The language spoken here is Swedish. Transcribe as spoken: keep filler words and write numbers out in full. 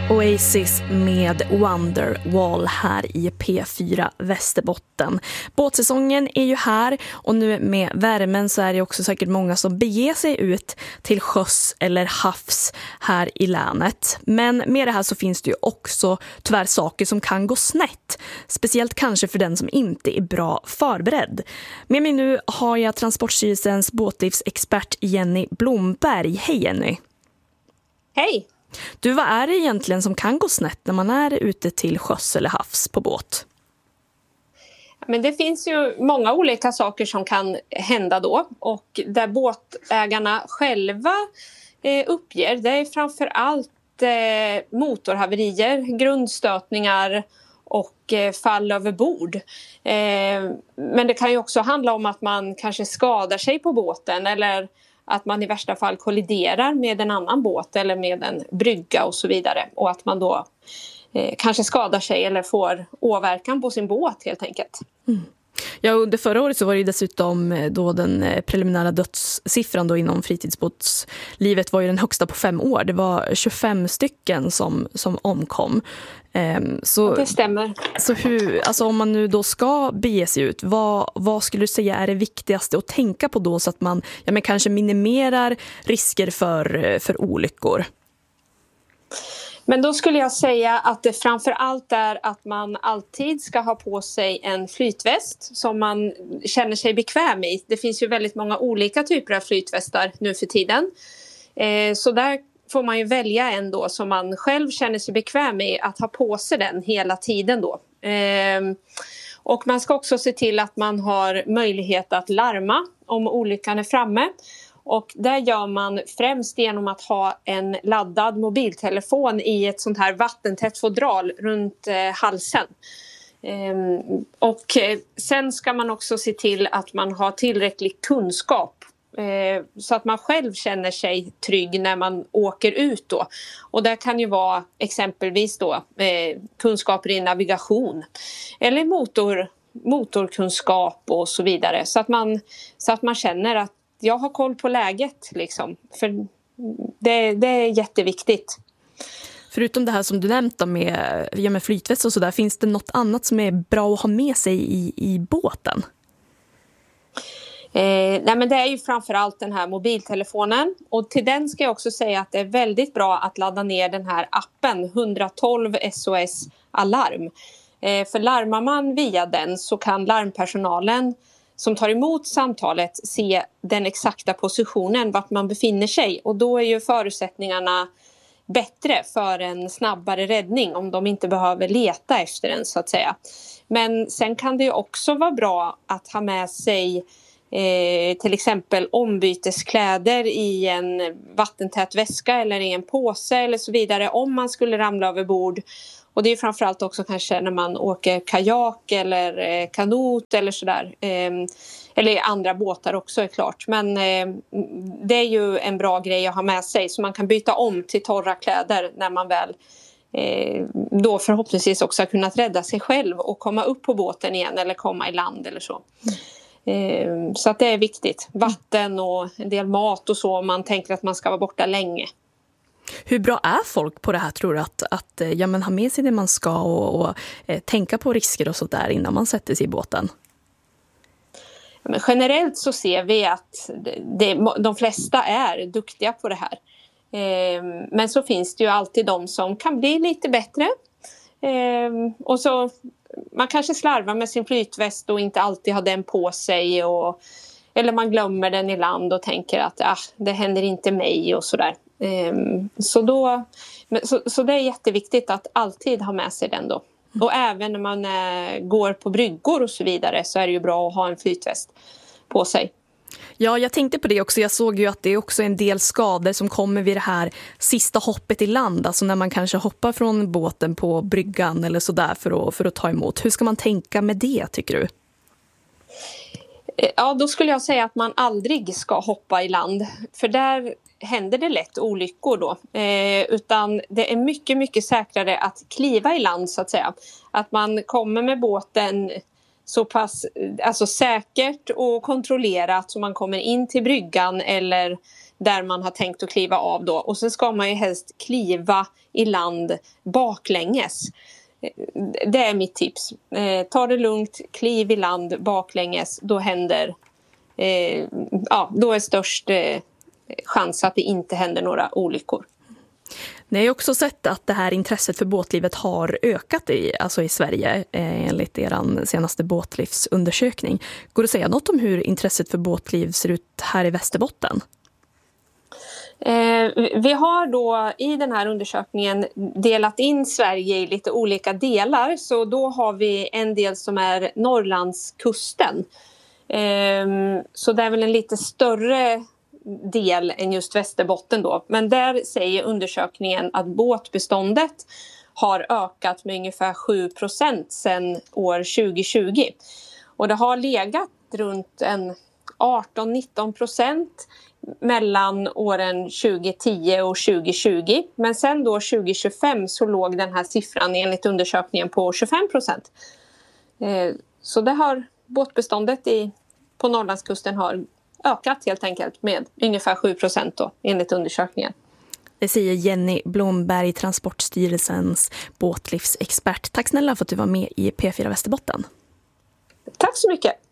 Oasis med Wonderwall här i P fyra Västerbotten. Båtsäsongen är ju här och nu med värmen så är det också säkert många som beger sig ut till sjöss eller havs här i länet. Men med det här så finns det ju också tyvärr saker som kan gå snett. Speciellt kanske för den som inte är bra förberedd. Med mig nu har jag Transportstyrelsens båtlivsexpert Jenny Blomberg. Hej Jenny! Hej! Du, vad är det egentligen som kan gå snett när man är ute till sjöss eller havs på båt? Men det finns ju många olika saker som kan hända då, och där båtägarna själva eh, uppger, det är framför allt eh, motorhaverier, grundstötningar och eh, fall över bord. Eh, men det kan ju också handla om att man kanske skadar sig på båten eller att man i värsta fall kolliderar med en annan båt eller med en brygga och så vidare. Och att man då eh, kanske skadar sig eller får åverkan på sin båt helt enkelt. Mm. Ja, under förra året så var det dessutom då den preliminära dödssiffran då inom fritidsbåtslivet var ju den högsta på fem år. Det var tjugofem stycken som, som omkom. Um, så, det stämmer. Så hur, alltså om man nu då ska bege sig ut, vad, vad skulle du säga är det viktigaste att tänka på då så att man ja, men kanske minimerar risker för, för olyckor? Men då skulle jag säga att det framför allt är att man alltid ska ha på sig en flytväst som man känner sig bekväm i. Det finns ju väldigt många olika typer av flytvästar nu för tiden. Eh, så där får man ju välja en då som man själv känner sig bekväm i att ha på sig den hela tiden då. Eh, och man ska också se till att man har möjlighet att larma om olyckan är framme. Och där gör man främst genom att ha en laddad mobiltelefon i ett sånt här vattentätt fodral runt eh, halsen. Ehm, och eh, sen ska man också se till att man har tillräcklig kunskap. Eh, så att man själv känner sig trygg när man åker ut då. Och det kan ju vara exempelvis då eh, kunskaper i navigation. Eller motor, motorkunskap och så vidare. Så att man, så att man känner att jag har koll på läget liksom. För det, det är jätteviktigt. Förutom det här som du nämnt med, ja, med flytväst och sådär, finns det något annat som är bra att ha med sig i, i båten? Eh, nej men det är ju framförallt den här mobiltelefonen. Och till den ska jag också säga att det är väldigt bra att ladda ner den här appen ett tolv S O S Alarm. Eh, för larmar man via den så kan larmpersonalen som tar emot samtalet se den exakta positionen vart man befinner sig. Och då är ju förutsättningarna bättre för en snabbare räddning om de inte behöver leta efter den så att säga. Men sen kan det ju också vara bra att ha med sig eh, till exempel ombyteskläder i en vattentät väska eller i en påse eller så vidare om man skulle ramla över bord. Och det är framförallt också kanske när man åker kajak eller eh, kanot eller sådär. Eh, eller andra båtar också är klart. Men eh, det är ju en bra grej att ha med sig. Så man kan byta om till torra kläder när man väl eh, då förhoppningsvis också har kunnat rädda sig själv. Och komma upp på båten igen eller komma i land eller så. Eh, så att det är viktigt. Vatten och en del mat och så om man tänker att man ska vara borta länge. Hur bra är folk på det här tror du att, att ja, men ha med sig det man ska och, och eh, tänka på risker och så där innan man sätter sig i båten? Ja, men generellt så ser vi att det, de flesta är duktiga på det här. Eh, men så finns det ju alltid de som kan bli lite bättre. Eh, och så man kanske slarvar med sin flytväst och inte alltid har den på sig. Och, eller man glömmer den i land och tänker att ah, det händer inte mig och sådär. Så, då, så, så det är jätteviktigt att alltid ha med sig den då. Och även när man äh, går på bryggor och så vidare så är det ju bra att ha en flytväst på sig. Ja, jag tänkte på det också. Jag såg ju att det är också en del skador som kommer vid det här sista hoppet i land. Alltså när man kanske hoppar från båten på bryggan eller sådär för att, för att ta emot. Hur ska man tänka med det tycker du? Ja, då skulle jag säga att man aldrig ska hoppa i land. För där händer det lätt olyckor då. Eh, utan det är mycket, mycket säkrare att kliva i land så att säga. Att man kommer med båten så pass alltså, säkert och kontrollerat så man kommer in till bryggan eller där man har tänkt att kliva av då. Och sen ska man ju helst kliva i land baklänges. Det är mitt tips. Eh, ta det lugnt, kliv i land baklänges. Då händer, eh, ja, då är störst eh, chans att det inte händer några olyckor. Ni har ju också sett att det här intresset för båtlivet har ökat i, alltså i Sverige eh, enligt er senaste båtlivsundersökning. Går det att säga något om hur intresset för båtliv ser ut här i Västerbotten? Eh, vi har då i den här undersökningen delat in Sverige i lite olika delar. Så då har vi en del som är Norrlandskusten. Eh, så det är väl en lite större del än just Västerbotten då. Men där säger undersökningen att båtbeståndet har ökat med ungefär sju procent sedan år tjugo tjugo. Och det har legat runt en arton till nitton procent mellan åren tjugo tio och tjugo tjugo. Men sen då tjugo tjugofem så låg den här siffran enligt undersökningen på tjugofem procent. Eh, så det har båtbeståndet i, på Norrlandskusten har ökat helt enkelt med ungefär sju procent då, enligt undersökningen. Det säger Jenny Blomberg, Transportstyrelsens båtlivsexpert. Tack snälla för att du var med i P fyra Västerbotten. Tack så mycket.